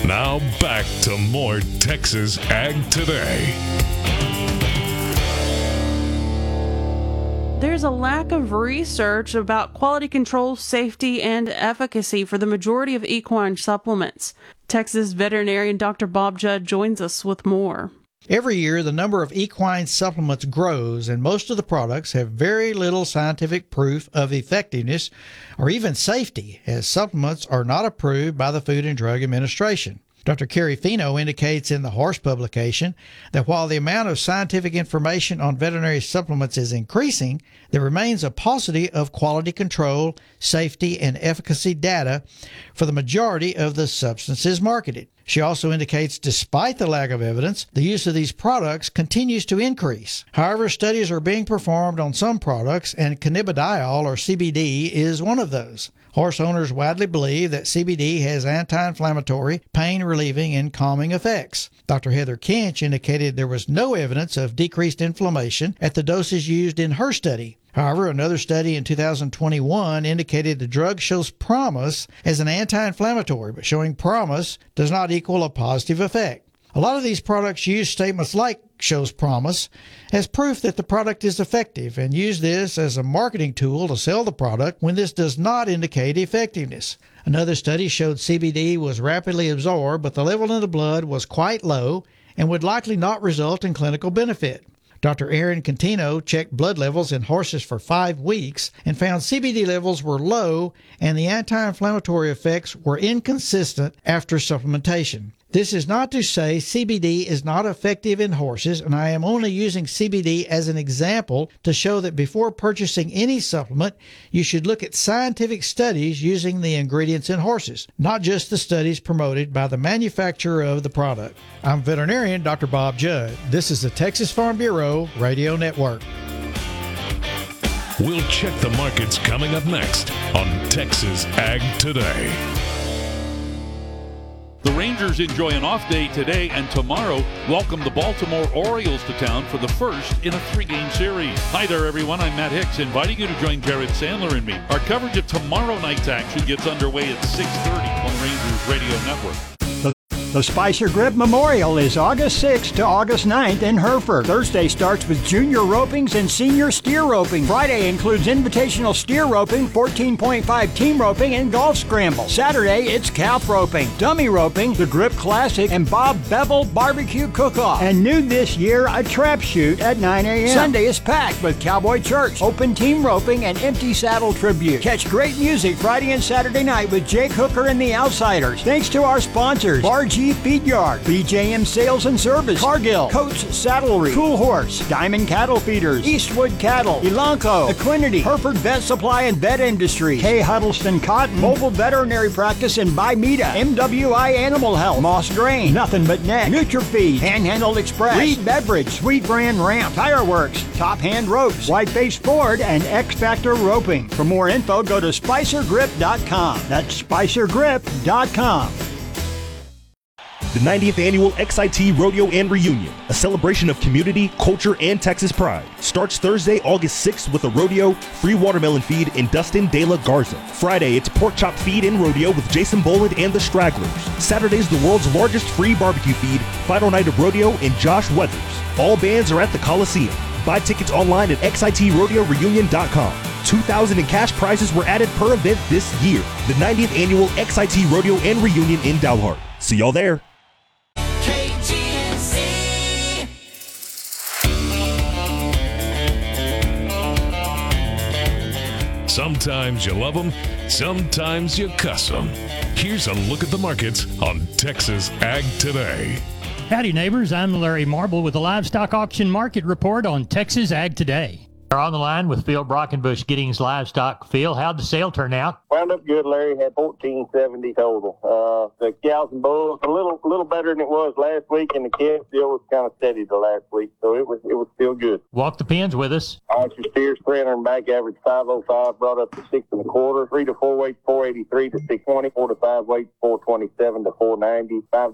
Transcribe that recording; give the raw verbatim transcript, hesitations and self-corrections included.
Now back to more Texas Ag Today. There's a lack of research about quality control, safety, and efficacy for the majority of equine supplements. Texas veterinarian Doctor Bob Judd joins us with more. Every year, the number of equine supplements grows, and most of the products have very little scientific proof of effectiveness or even safety, as supplements are not approved by the Food and Drug Administration. Doctor Kerry Fino indicates in the Horse publication that while the amount of scientific information on veterinary supplements is increasing, there remains a paucity of quality control, safety, and efficacy data for the majority of the substances marketed. She also indicates despite the lack of evidence, the use of these products continues to increase. However, studies are being performed on some products, and cannabidiol, or C B D, is one of those. Horse owners widely believe that C B D has anti-inflammatory, pain-relieving, and calming effects. Doctor Heather Kinch indicated there was no evidence of decreased inflammation at the doses used in her study. However, another study in two thousand twenty-one indicated the drug shows promise as an anti-inflammatory, but showing promise does not equal a positive effect. A lot of these products use statements like shows promise as proof that the product is effective and use this as a marketing tool to sell the product when this does not indicate effectiveness. Another study showed C B D was rapidly absorbed, but the level in the blood was quite low and would likely not result in clinical benefit. Doctor Aaron Contino checked blood levels in horses for five weeks and found C B D levels were low and the anti-inflammatory effects were inconsistent after supplementation. This is not to say C B D is not effective in horses, and I am only using C B D as an example to show that before purchasing any supplement, you should look at scientific studies using the ingredients in horses, not just the studies promoted by the manufacturer of the product. I'm veterinarian Doctor Bob Judd. This is the Texas Farm Bureau Radio Network. We'll check the markets coming up next on Texas Ag Today. The Rangers enjoy an off day today and tomorrow welcome the Baltimore Orioles to town for the first in a three-game series. Hi there, everyone. I'm Matt Hicks, inviting you to join Jared Sandler and me. Our coverage of tomorrow night's action gets underway at six thirty on the Rangers Radio Network. The Spicer Grip Memorial is August sixth to August ninth in Hereford. Thursday starts with junior ropings and senior steer roping. Friday includes invitational steer roping, fourteen point five team roping, and golf scramble. Saturday, it's calf roping, dummy roping, the Grip Classic, and Bob Bevel Barbecue Cook-Off. And new this year, a trap shoot at nine a.m. Sunday is packed with Cowboy Church, open team roping, and empty saddle tribute. Catch great music Friday and Saturday night with Jake Hooker and the Outsiders. Thanks to our sponsors, R G Feed Yard, B J M Sales and Service, Cargill, Coach Saddlery, Cool Horse, Diamond Cattle Feeders, Eastwood Cattle, Elanco, Equinity, Hereford Vet Supply and Vet Industry, K. Huddleston Cotton, Mobile Veterinary Practice in Bimeda, M W I Animal Health, Moss Grain, Nothing But Neck, NutriFeed, Panhandle Express, Reed Beverage, Sweet Brand Ramp, Tire Works, Top Hand Ropes, Whiteface Ford, and X Factor Roping. For more info, go to spicer grip dot com. That's spicer grip dot com. The ninetieth Annual X I T Rodeo and Reunion, a celebration of community, culture, and Texas pride, starts Thursday, August sixth with a rodeo, free watermelon feed, and Dustin De La Garza. Friday, it's pork chop feed and rodeo with Jason Boland and the Stragglers. Saturday's the world's largest free barbecue feed, final night of rodeo, and Josh Weathers. All bands are at the Coliseum. Buy tickets online at x i t rodeo reunion dot com. two thousand dollars in cash prizes were added per event this year. The ninetieth Annual X I T Rodeo and Reunion in Dalhart. See y'all there. Sometimes you love them, sometimes you cuss them. Here's a look at the markets on Texas Ag Today. Howdy, neighbors. I'm Larry Marble with the Livestock Auction Market Report on Texas Ag Today. We're on the line with Phil Brockenbush, Giddings Livestock. Phil, how'd the sale turn out? Wound up good, Larry. Had fourteen seventy total. Uh, the cows and bulls a little little better than it was last week, and the calf still was kind of steady the last week, so it was it was still good. Walk the pins with us. Archer steers, three hundred back, average five oh five, brought up to six and a quarter. Three to four weights, four eighty-three to six twenty. Four to five weights, four twenty-seven to four ninety. Five